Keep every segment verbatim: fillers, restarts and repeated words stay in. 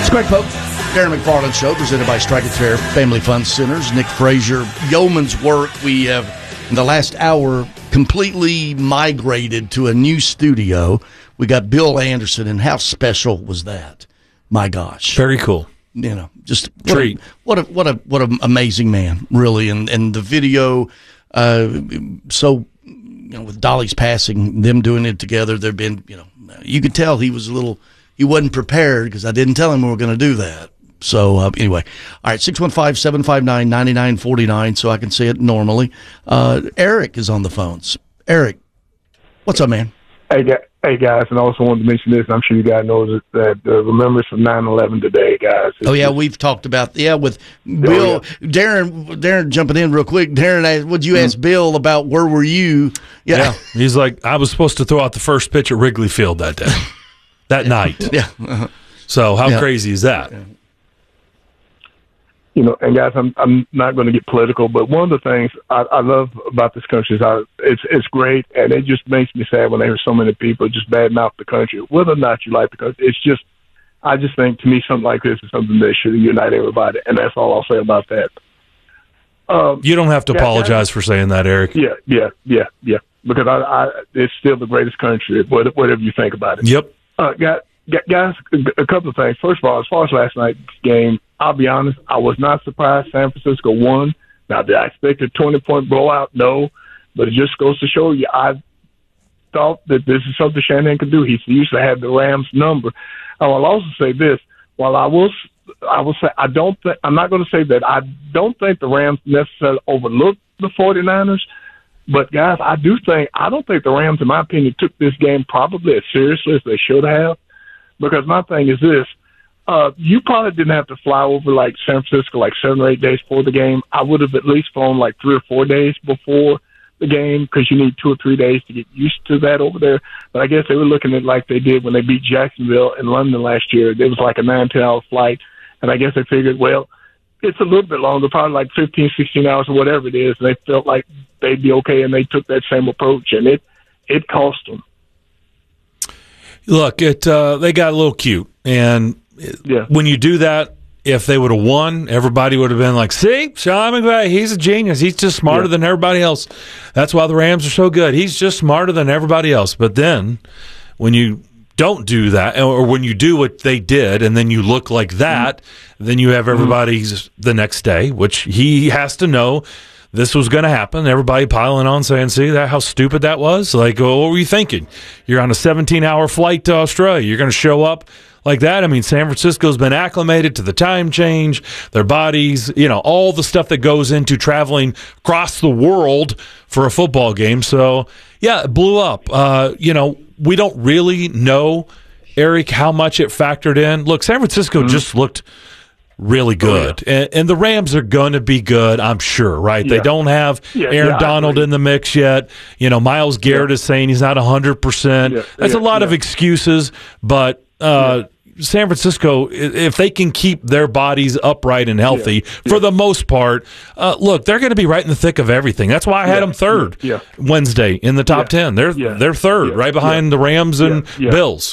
Greg Pope, Darren McFarland Show, presented by Striking Fair Family Fun Centers. Nick Frazier, yeoman's work. We have, in the last hour, completely migrated to a new studio. We got Bill Anderson, and how special was that? My gosh. Very cool. You know, just what treat. A, what a what a what an amazing man, really. And and the video, uh, so you know, with Dolly's passing, them doing it together, there've been, you know, you could tell he was a little. He wasn't prepared because I didn't tell him we were going to do that. So, uh, anyway. All right, six one five, seven five nine, nine nine four nine so I can say it normally. Uh, Eric is on the phones. Eric, what's up, man? Hey, hey guys, and I also wanted to mention this, and I'm sure you guys know that, that the remembrance of nine eleven today, guys. Oh, yeah, we've talked about, yeah, with Bill. Oh, yeah. Darren, Darren jumping in real quick. Darren, asked, would you mm-hmm. ask Bill about where were you? Yeah. yeah, he's like, I was supposed to throw out the first pitch at Wrigley Field that day. That night. Yeah. Uh-huh. So how yeah. crazy is that? Yeah. You know, and guys, I'm I'm not going to get political, but one of the things I, I love about this country is how it's it's great, and it just makes me sad when I hear so many people just badmouth the country, whether or not you like the country. It's just, I just think to me something like this is something that should unite everybody, and that's all I'll say about that. Um, you don't have to yeah, apologize guys, for saying that, Eric. Yeah, yeah, yeah, yeah. Because I, I it's still the greatest country, whatever you think about it. Yep. Uh, guys, a couple of things. First of all, as far as last night's game, I'll be honest, I was not surprised San Francisco won. Now, did I expect a twenty-point blowout? No. But it just goes to show you, I thought that this is something Shanahan could do. He used to have the Rams number. I will also say this. While I will, I will say, I don't think, I'm not going to say that I don't think the Rams necessarily overlooked the 49ers. But, guys, I do think – I don't think the Rams, in my opinion, took this game probably as seriously as they should have. Because my thing is this. Uh, you probably didn't have to fly over, like, San Francisco like seven or eight days before the game. I would have at least flown, like, three or four days before the game because you need two or three days to get used to that over there. But I guess they were looking at like they did when they beat Jacksonville in London last year. It was like a nine, ten-hour flight. And I guess they figured, well, it's a little bit longer, probably like fifteen, sixteen hours or whatever it is. And they felt like they'd be okay, and they took that same approach, and it it cost them. Look, it uh, they got a little cute, and yeah. when you do that, if they would have won, everybody would have been like, see, Sean McVay, he's a genius. He's just smarter yeah. than everybody else. That's why the Rams are so good. He's just smarter than everybody else. But then when you don't do that, or when you do what they did, and then you look like that, mm-hmm. then you have everybody's mm-hmm. the next day, which he has to know this was going to happen. Everybody piling on saying, see that how stupid that was? Like, well, what were you thinking? You're on a seventeen-hour flight to Australia. You're going to show up like that? I mean, San Francisco's been acclimated to the time change, their bodies, you know, all the stuff that goes into traveling across the world for a football game. So, yeah, it blew up. Uh, you know, we don't really know, Eric, how much it factored in. Look, San Francisco mm-hmm. just looked really good. Oh, yeah. and, and the Rams are going to be good, I'm sure, right? Yeah. They don't have yeah, Aaron yeah, Donald in the mix yet. You know, Myles Garrett yeah. is saying he's not one hundred percent. Yeah. That's yeah. a lot yeah. of excuses, but uh, yeah. San Francisco, if they can keep their bodies upright and healthy, yeah. for yeah. the most part, uh, look, they're going to be right in the thick of everything. That's why I had yeah. them third yeah. Wednesday in the top yeah. ten. They're yeah. they're third, yeah. right behind yeah. the Rams and yeah. Yeah. Bills.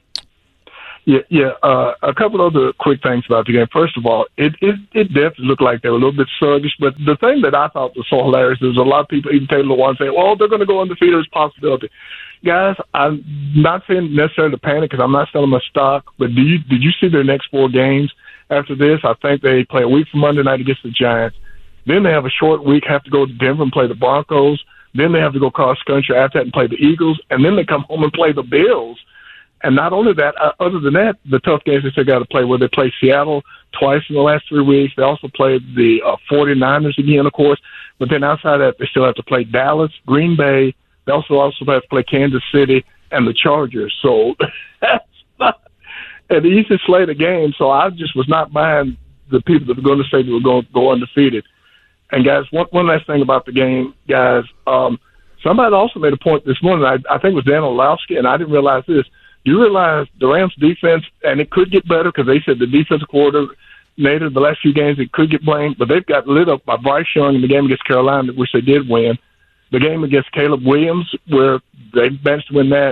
Yeah, yeah. Uh, a couple other quick things about the game. First of all, it, it it definitely looked like they were a little bit sluggish. But the thing that I thought was so hilarious is a lot of people, even Taylor Lewan, say, "Well, they're going to go undefeated as a possibility." Guys, I'm not saying necessarily to panic because I'm not selling my stock. But do you did you see their next four games after this? I think they play a week from Monday night against the Giants. Then they have a short week, have to go to Denver and play the Broncos. Then they have to go cross country after that and play the Eagles. And then they come home and play the Bills. And not only that, uh, other than that, the tough games they still got to play, where they play Seattle twice in the last three weeks. They also played the uh, 49ers again, of course. But then outside of that, they still have to play Dallas, Green Bay. They also also have to play Kansas City and the Chargers. So that's not an easy slate of games. So I just was not buying the people that were going to say they were going to go undefeated. And, guys, one, one last thing about the game, guys. Um, somebody also made a point this morning. I, I think it was Dan Orlovsky, and I didn't realize this. You realize the Rams' defense, and it could get better because they said the defensive coordinator the last few games, it could get blamed, but they've got lit up by Bryce Young in the game against Carolina, which they did win. The game against Caleb Williams, where they managed to win that.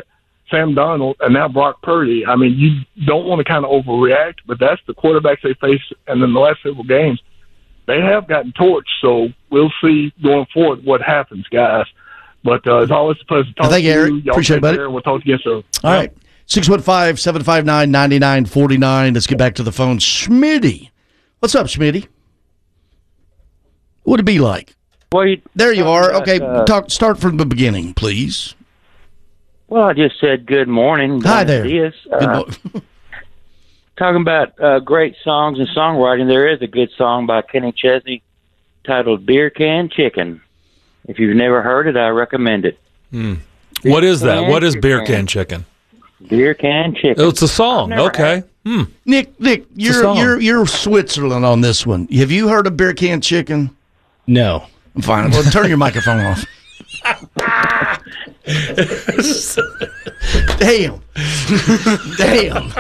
Sam Darnold and now Brock Purdy. I mean, you don't want to kind of overreact, but that's the quarterbacks they face. And in the last several games, they have gotten torched. So we'll see going forward what happens, guys. But uh, it's always a pleasure to talk Thank to you, Eric. you. Y'all Appreciate it, take buddy. care, and we'll talk again soon. All right. six one five, seven five nine, nine nine four nine. Let's get back to the phone. Schmitty. What's up, Schmitty? What'd it be like? Well, you, There you are. Okay, uh, talk. Start from the beginning, please. well, I just said good morning. Hi there. Diaz. Good Uh, mo- talking about uh, great songs and songwriting, there is a good song by Kenny Chesney titled "Beer Can Chicken." If you've never heard it, I recommend it. What is that? Can What is beer chicken. can chicken? Beer Can Chicken. Oh, it's a song. I've never Okay. Hmm. Nick, Nick, a you're song. you're you're Switzerland on this one. Have you heard of beer can chicken? No. I'm fine. Well, turn your microphone off. Damn. Damn.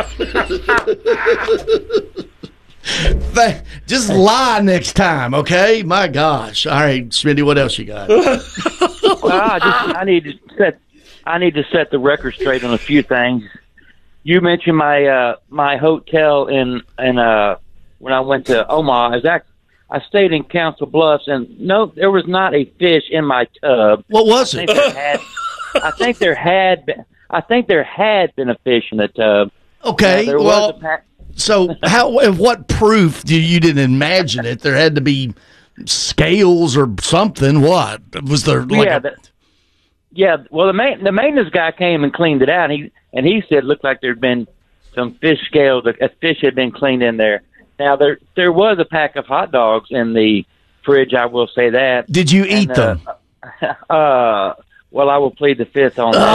Th- Just lie next time, okay? My gosh. All right, Smitty, what else you got? Well, I just I need to set I need to set the record straight on a few things. You mentioned my uh, my hotel in in uh, when I went to Omaha. Is that I stayed in Council Bluffs, and no, there was not a fish in my tub. What was I it? think there had, I think there had been, I think there had been a fish in the tub. Okay, Now, there well, was a pack. so how? What proof do you didn't imagine it? There had to be scales or something. What was there? Like yeah, a, the, yeah. Well, the main, the maintenance guy came and cleaned it out. And he and he said it looked like there'd been some fish scales. A fish had been cleaned in there. Now there there was a pack of hot dogs in the fridge. I will say that. did you eat And, them? Uh, uh, well, I will plead the fifth on that.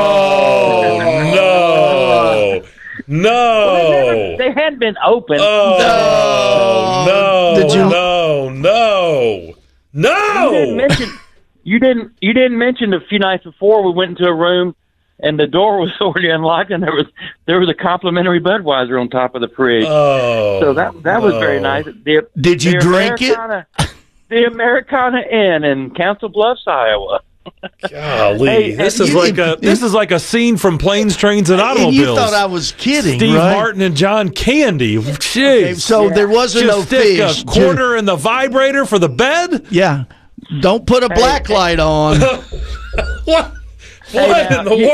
Oh, no. No. Well, they, never, they hadn't been open. Oh, no. Did you- No, no. No. You didn't mention you didn't you didn't mention a few nights before we went into a room and the door was already unlocked and there was there was a complimentary Budweiser on top of the fridge. Oh. so that that was very no. nice. The, Did you the drink it? Americana, The Americana Inn in Council Bluffs, Iowa. Golly, Hey, this and is you- like a this is like a scene from Planes, Trains, and And Automobiles. you thought I was kidding, Steve right? Martin and John Candy. Jeez. Okay, so there wasn't Just no stick fish. a quarter in the vibrator for the bed? Yeah. Don't put a black hey. light on. What? Hey, What now, in the you-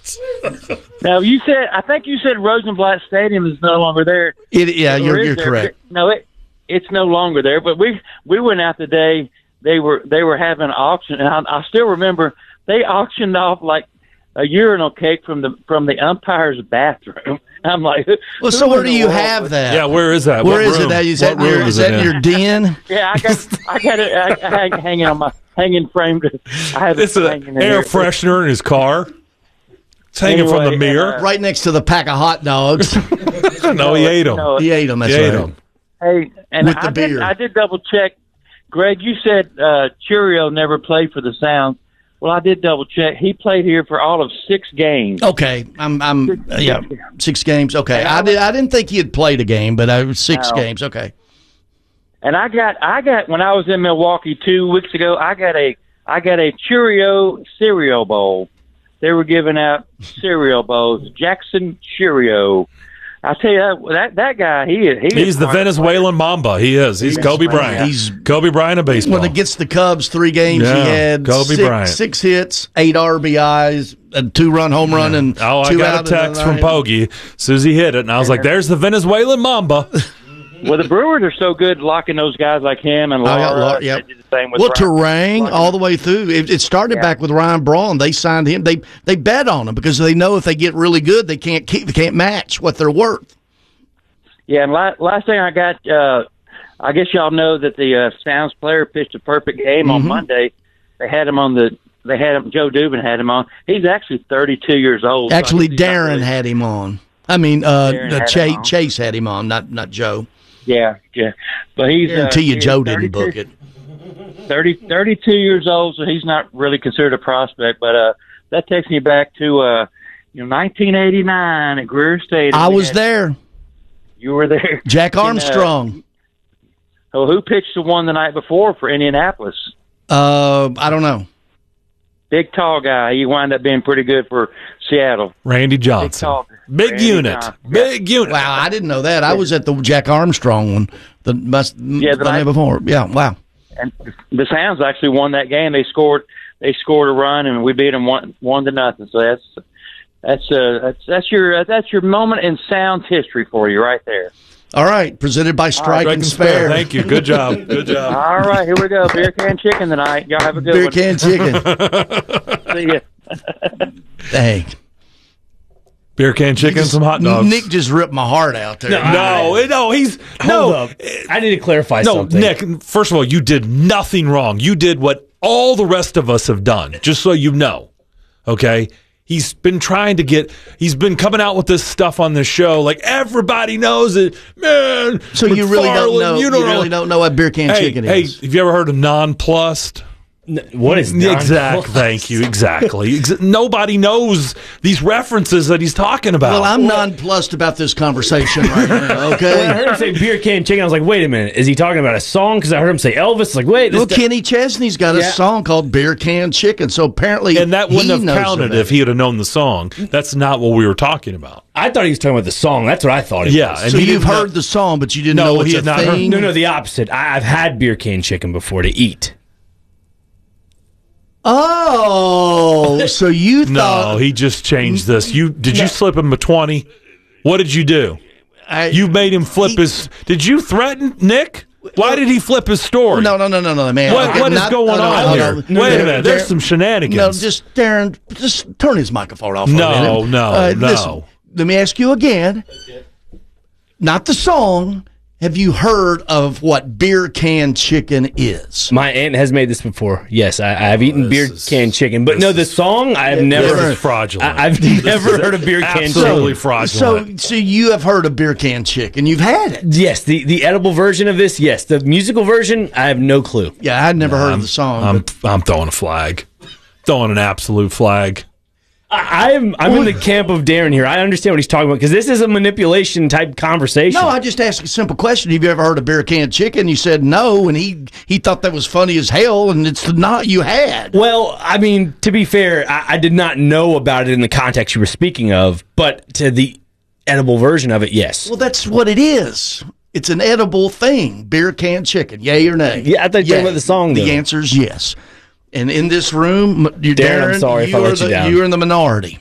world? Now you said I think you said Rosenblatt Stadium is no longer there. It, yeah, Or you're is you're there? correct. No, it it's no longer there. But we we went out today. They were they were having an auction, and I, I still remember they auctioned off like a urinal cake from the from the umpire's bathroom. I'm like, Well, so who where in do the you world have would- that? Yeah, where is that? Where What is room? it? That is What that, in your, room is it that in in? your den? Yeah, I got I got it I, I hang, hanging on my hanging frame. I have It's it an hanging in air there. freshener in his car. It's hanging from the Anyway, mirror. uh, Right next to the pack of hot dogs. no, he ate them. No, He ate them. That's He ate right. them. Hey, and With I the did, beer. I did double check. Greg, you said uh, Cheerio never played for the Sounds. Well, I did double check. He played here for all of six games. Okay, I'm. I'm. uh, yeah, six games. Okay, I did. I didn't think he had played a game, but I was six No. games. Okay. And I got, I got when I was in Milwaukee two weeks ago. I got a, I got a Cheerio cereal bowl. They were giving out cereal bowls. Jackson Cheerio. I tell you that that, that guy, he is. He He's is the quite a Venezuelan Mamba. He is. He's, He's- Kobe Bryant. he's- Kobe Bryant of baseball. When against the Cubs, three games Yeah, he had Kobe six, Bryant. six hits, eight R B Is, a two-run home run, and Oh, I two got out a of the text from nine. Pogie. Susie hit it, and I was like, "There's the Venezuelan Mamba." Well, the Brewers are so good locking those guys like him and Oh, Laura. yeah, Laura, yep. They did the same with Well, Ryan. Terang all the way through. It, it started Yeah. back with Ryan Braun. They signed him. They they bet on him because they know if they get really good, they can't keep. They can't match what they're worth. Yeah, and last, last thing I got, uh, I guess y'all know that the uh, Sounds player pitched a perfect game Mm-hmm. on Monday. They had him on the. They had him. Joe Dubin had him on. He's actually thirty-two years old. so I Actually, guess he's not Darren really- had him on. I mean, uh, Darren uh, had Chase, him on. Chase had him on, not not Joe. Yeah, yeah. But he's. Guarantee uh, you, he's Joe didn't book thirty-two it. thirty, thirty-two years old, so he's not really considered a prospect. But uh, that takes me back to uh, you know nineteen eighty-nine at Greer Stadium. I We was had- there. You were there. Jack And, uh, Armstrong. Oh, who pitched the one the night before for Indianapolis? Uh, I don't know. big tall guy. He wound up being pretty good for Seattle. Randy Johnson. Big, tall, big Randy unit. Johnson. Big unit. Wow, I didn't know that. I was at the Jack Armstrong one the must Yeah, the the night night- before. Yeah, wow. And the Sounds actually won that game. They scored. They scored a run, and we beat them one one to nothing. So that's that's uh that's that's your that's your moment in Sounds history for you right there. All right, presented by Strike, Strike and and Spare. spare. Thank you. Good job. Good job. All right, here we go. Beer can chicken tonight. Y'all have a good Beer one. can chicken. See ya. Dang. Beer can chicken, some hot dogs. Nick just ripped my heart out there. No, no, he's Hold no. up. I need to clarify No, something. Nick, first of all, you did nothing wrong. You did what all the rest of us have done, just so you know. Okay? He's been trying to get, he's been coming out with this stuff on this show. Like, everybody knows it. Man. So you really don't McFarland, know. You, don't really don't know what beer can Hey, chicken hey, is. have you ever heard of nonplussed? N- What is Exactly. non- Thank you. Exactly. Ex- Nobody knows these references that he's talking about. Well, I'm nonplussed about this conversation right now. When I Okay. heard him say beer can chicken, I was like, wait a minute. Is he talking about a song? Because I heard him say Elvis. It's like, wait. This Well, d- Kenny Chesney's got a Yeah. song called "Beer Can Chicken," so apparently, and that wouldn't he have knows counted about if it. he would have known the song. That's not what we were talking about. I thought he was talking about the song. That's what I thought it Yeah, was. and So he you've didn't heard know- the song, but you didn't No, know it's he a had not heard- thing. No, no, the opposite. I, I've had beer can chicken before to eat. Oh, so you No, thought he just changed this. You did you slip him a twenty? What did you do? I, You made him flip He- his. Did you threaten Nick? Why did he flip his story? No, no, no, no, no, man. What, Okay, what is not- going no, no, on no, here? no, Wait no, a Darren, minute. There's Darren, some shenanigans. No, just Darren, just turn his microphone off. No, for a minute. no, Uh, no. Listen, let me ask you again. Not the song. Have you heard of what beer can chicken is? My aunt has made this before. Yes, I, I've eaten beer is- can chicken, but this no, the is- song I've never. This is fraudulent. I, I've This never is heard of beer can absolutely chicken. fraudulent. So, so you have heard of beer can chicken? You've had it? Yes, the, the edible version of this. Yes, the musical version. I have no clue. Yeah, I'd never heard of the song. I'm but I'm throwing a flag, throwing an absolute flag. I, I'm I'm in the camp of Darren here. I understand what he's talking about because this is a manipulation type conversation. no, I just asked a simple question. Have you ever heard of beer can chicken? You said no, and he he thought that was funny as hell, and it's not. You had. Well, I mean, to be fair, I, I did not know about it in the context you were speaking of, but to the edible version of it, yes. Well, that's what it is. It's an edible thing. Beer can chicken. Yay or nay? Yeah, I thought you were talking about the song, The though. answer is yes. And in this room, you, Darren, Darren, I'm sorry if you I are let you the, down. You're in the minority.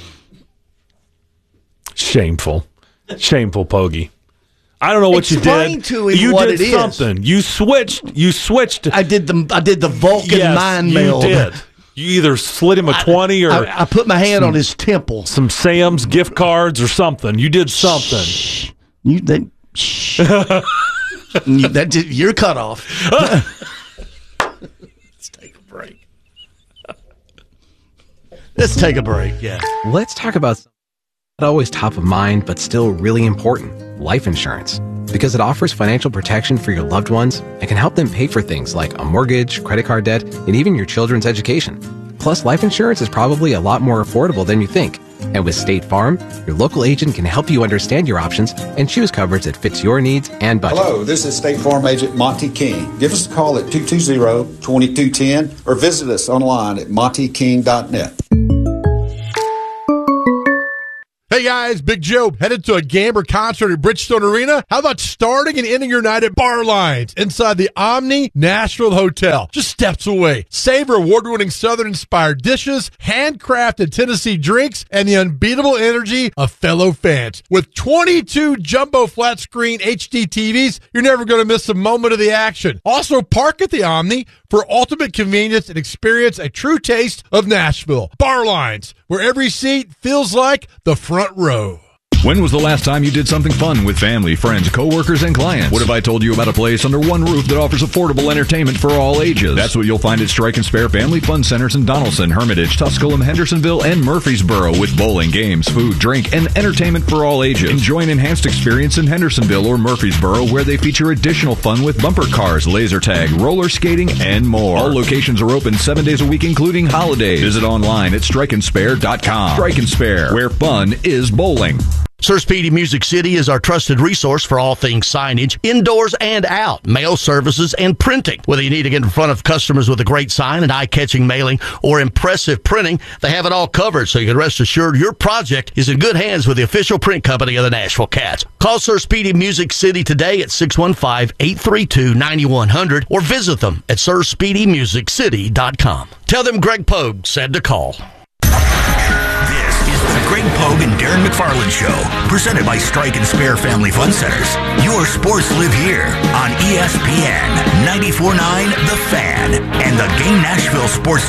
Shameful, shameful, Pogie. I don't know what Explain you did. to him you what did it is. something. You switched. You switched. I did the I did the Vulcan yes, mind you meld. did. You either slid him a twenty or I, I put my hand on his temple. some Sam's gift cards or something. You did something. You that. Shh. you, that did- you're cut off. Let's take a break. Let's take a break. Yeah. Let's talk about something not always top of mind, but still really important, life insurance. Because it offers financial protection for your loved ones and can help them pay for things like a mortgage, credit card debt, and even your children's education. Plus, life insurance is probably a lot more affordable than you think. And with State Farm, your local agent can help you understand your options and choose coverage that fits your needs and budget. Hello, this is State Farm Agent Monty King. Give us a call at two two zero, two two one zero or visit us online at monty king dot net. Hey guys, Big Joe, headed to a Gamber concert at Bridgestone Arena? How about starting and ending your night at Bar Lines inside the Omni Nashville Hotel, just steps away? Savor award-winning Southern-inspired dishes, handcrafted Tennessee drinks, and the unbeatable energy of fellow fans. With twenty-two jumbo flat-screen H D T Vs, you're never going to miss a moment of the action. Also, park at the Omni for ultimate convenience and experience a true taste of Nashville. Bar Lines, where every seat feels like the front row. When was the last time you did something fun with family, friends, coworkers, and clients? What if I told you about a place under one roof that offers affordable entertainment for all ages? That's what you'll find at Strike and Spare Family Fun Centers in Donaldson, Hermitage, Tusculum, Hendersonville, and Murfreesboro with bowling, games, food, drink, and entertainment for all ages. Enjoy an enhanced experience in Hendersonville or Murfreesboro where they feature additional fun with bumper cars, laser tag, roller skating, and more. All locations are open seven days a week, including holidays. Visit online at strike and spare dot com. Strike and Spare, where fun is bowling. Sir Speedy Music City is our trusted resource for all things signage, indoors and out, mail services, and printing. Whether you need to get in front of customers with a great sign, an eye-catching mailing, or impressive printing, they have it all covered, so you can rest assured your project is in good hands with the official print company of the Nashville Cats. Call Sir Speedy Music City today at six one five, eight three two, nine one zero zero or visit them at sir speedy music city dot com. Tell them Greg Pogue said to call. The Greg Pogue and Darren McFarland Show, presented by Strike and Spare Family Fun Centers. Your sports live here on E S P N ninety-four point nine The Fan and the Game Nashville Sports